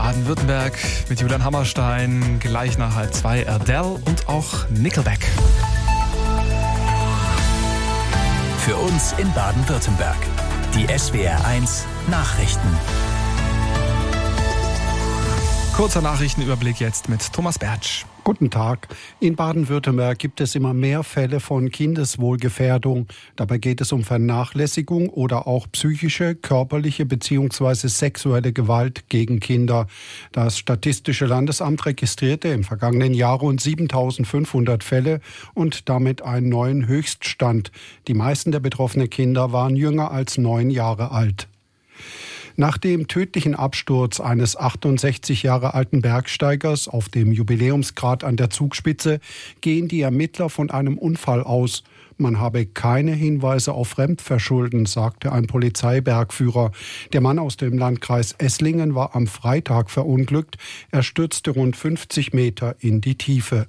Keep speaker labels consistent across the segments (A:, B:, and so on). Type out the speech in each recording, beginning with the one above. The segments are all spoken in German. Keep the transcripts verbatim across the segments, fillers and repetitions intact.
A: Baden-Württemberg mit Julian Hammerstein. Gleich nach halb zwei Adele und auch Nickelback.
B: Für uns in Baden-Württemberg. Die S W R eins Nachrichten.
A: Kurzer Nachrichtenüberblick jetzt mit Thomas Bertsch.
C: Guten Tag. In Baden-Württemberg gibt es immer mehr Fälle von Kindeswohlgefährdung. Dabei geht es um Vernachlässigung oder auch psychische, körperliche bzw. sexuelle Gewalt gegen Kinder. Das Statistische Landesamt registrierte im vergangenen Jahr rund siebentausendfünfhundert Fälle und damit einen neuen Höchststand. Die meisten der betroffenen Kinder waren jünger als neun Jahre alt. Nach dem tödlichen Absturz eines achtundsechzig Jahre alten Bergsteigers auf dem Jubiläumsgrat an der Zugspitze gehen die Ermittler von einem Unfall aus. Man habe keine Hinweise auf Fremdverschulden, sagte ein Polizeibergführer. Der Mann aus dem Landkreis Esslingen war am Freitag verunglückt. Er stürzte rund fünfzig Meter in die Tiefe.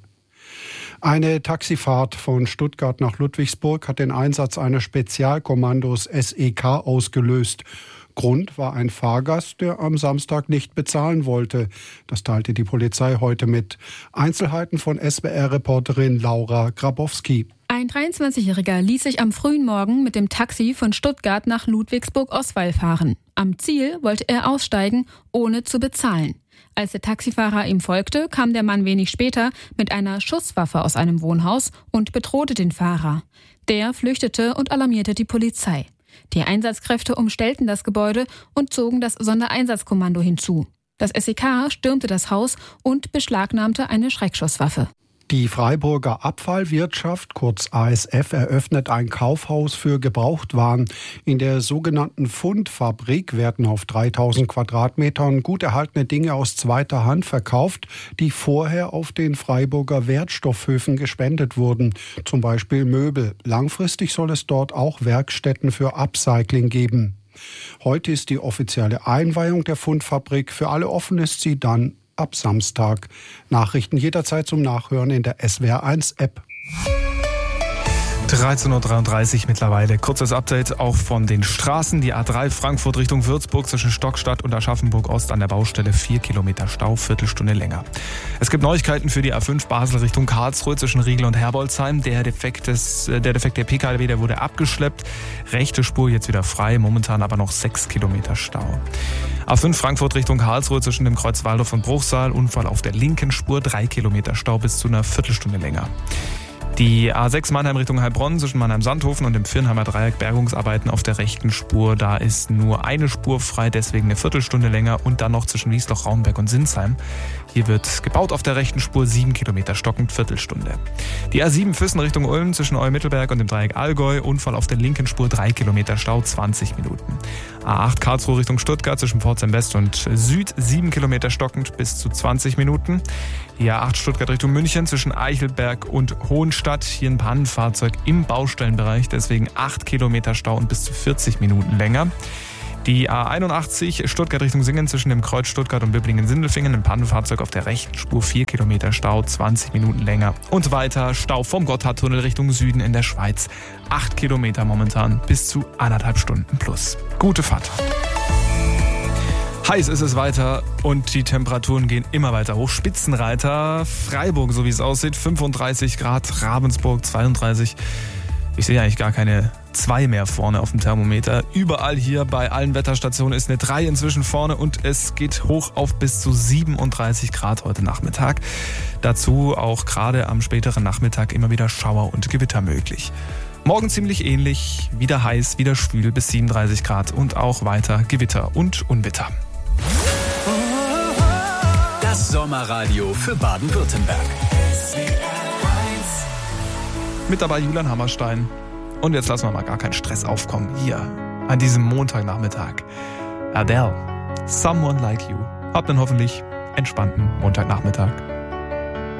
C: Eine Taxifahrt von Stuttgart nach Ludwigsburg hat den Einsatz eines Spezialkommandos S E K ausgelöst. Grund war ein Fahrgast, der am Samstag nicht bezahlen wollte. Das teilte die Polizei heute mit. Einzelheiten von S W R-Reporterin Laura Grabowski.
D: Ein dreiundzwanzigjähriger ließ sich am frühen Morgen mit dem Taxi von Stuttgart nach Ludwigsburg-Oswald fahren. Am Ziel wollte er aussteigen, ohne zu bezahlen. Als der Taxifahrer ihm folgte, kam der Mann wenig später mit einer Schusswaffe aus einem Wohnhaus und bedrohte den Fahrer. Der flüchtete und alarmierte die Polizei. Die Einsatzkräfte umstellten das Gebäude und zogen das Sondereinsatzkommando hinzu. Das S E K stürmte das Haus und beschlagnahmte eine Schreckschusswaffe.
C: Die Freiburger Abfallwirtschaft, kurz A S F, eröffnet ein Kaufhaus für Gebrauchtwaren. In der sogenannten Pfundfabrik werden auf dreitausend Quadratmetern gut erhaltene Dinge aus zweiter Hand verkauft, die vorher auf den Freiburger Wertstoffhöfen gespendet wurden. Zum Beispiel Möbel. Langfristig soll es dort auch Werkstätten für Upcycling geben. Heute ist die offizielle Einweihung der Pfundfabrik. Für alle offen ist sie dann ab Samstag. Nachrichten jederzeit zum Nachhören in der S W R eins App.
A: dreizehn Uhr dreiunddreißig mittlerweile. Kurzes Update auch von den Straßen. Die A drei Frankfurt Richtung Würzburg zwischen Stockstadt und Aschaffenburg Ost an der Baustelle. Vier Kilometer Stau, Viertelstunde länger. Es gibt Neuigkeiten für die A fünf Basel Richtung Karlsruhe zwischen Riegel und Herbolzheim. Der Defekt des, der defekte P K W, der wurde abgeschleppt. Rechte Spur jetzt wieder frei, momentan aber noch sechs Kilometer Stau. A fünf Frankfurt Richtung Karlsruhe zwischen dem Kreuz Waldorf und Bruchsal. Unfall auf der linken Spur, drei Kilometer Stau bis zu einer Viertelstunde länger. Die A sechs Mannheim Richtung Heilbronn zwischen Mannheim-Sandhofen und dem Viernheimer Dreieck Bergungsarbeiten auf der rechten Spur. Da ist nur eine Spur frei, deswegen eine Viertelstunde länger. Und dann noch zwischen Wiesloch, Raumberg und Sinsheim. Hier wird gebaut auf der rechten Spur, sieben Kilometer stockend, Viertelstunde. Die A sieben Füssen Richtung Ulm zwischen Eumittelberg und dem Dreieck Allgäu. Unfall auf der linken Spur, drei Kilometer Stau, zwanzig Minuten. A acht Karlsruhe Richtung Stuttgart zwischen Pforzheim West und Süd, sieben Kilometer stockend bis zu zwanzig Minuten. Die A acht Stuttgart Richtung München zwischen Eichelberg und Hohenstadt. Hier ein Pannenfahrzeug im Baustellenbereich, deswegen acht Kilometer Stau und bis zu vierzig Minuten länger. Die A einundachtzig Stuttgart Richtung Singen zwischen dem Kreuz Stuttgart und Böblingen-Sindelfingen. Ein Pannenfahrzeug auf der rechten Spur, vier Kilometer Stau, zwanzig Minuten länger. Und weiter Stau vom Gotthardtunnel Richtung Süden in der Schweiz. acht Kilometer momentan, bis zu anderthalb Stunden plus. Gute Fahrt. Heiß ist es weiter und die Temperaturen gehen immer weiter hoch. Spitzenreiter Freiburg, so wie es aussieht, fünfunddreißig Grad, Ravensburg zweiunddreißig. Ich sehe eigentlich gar keine zwei mehr vorne auf dem Thermometer. Überall hier bei allen Wetterstationen ist eine drei inzwischen vorne und es geht hoch auf bis zu siebenunddreißig Grad heute Nachmittag. Dazu auch gerade am späteren Nachmittag immer wieder Schauer und Gewitter möglich. Morgen ziemlich ähnlich, wieder heiß, wieder schwül bis siebenunddreißig Grad und auch weiter Gewitter und Unwetter.
B: Das Sommerradio für Baden-Württemberg.
A: Mit dabei Julian Hammerstein. Und jetzt lassen wir mal gar keinen Stress aufkommen. Hier, an diesem Montagnachmittag. Adele, Someone Like You. Habt einen hoffentlich entspannten Montagnachmittag.